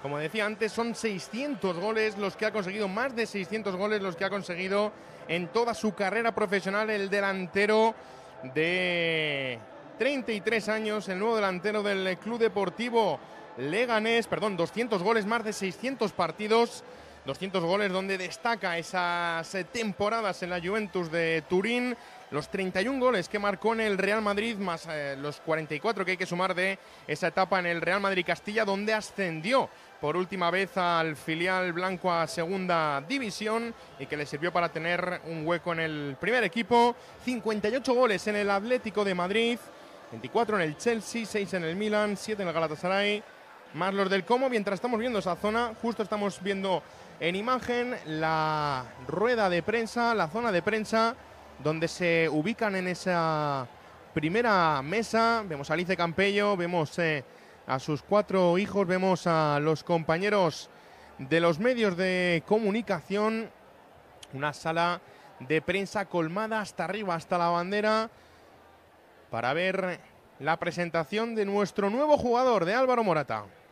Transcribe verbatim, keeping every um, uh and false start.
Como decía antes, son seiscientos goles los que ha conseguido, más de seiscientos goles los que ha conseguido en toda su carrera profesional el delantero de treinta y tres años, el nuevo delantero del Club Deportivo Leganés, perdón, doscientos goles, más de seiscientos partidos, doscientos goles donde destaca esas temporadas en la Juventus de Turín, los treinta y un goles que marcó en el Real Madrid, más eh, los cuarenta y cuatro que hay que sumar de esa etapa en el Real Madrid Castilla, donde ascendió por última vez al filial blanco a segunda división y que le sirvió para tener un hueco en el primer equipo. cincuenta y ocho goles en el Atlético de Madrid, veinticuatro en el Chelsea, seis en el Milan, siete en el Galatasaray, más los del Como. Mientras estamos viendo esa zona, justo estamos viendo en imagen la rueda de prensa, la zona de prensa, donde se ubican en esa primera mesa. Vemos a Alice Campello, vemos eh, a sus cuatro hijos, vemos a los compañeros de los medios de comunicación. Una sala de prensa colmada hasta arriba, hasta la bandera, para ver la presentación de nuestro nuevo jugador, de Álvaro Morata.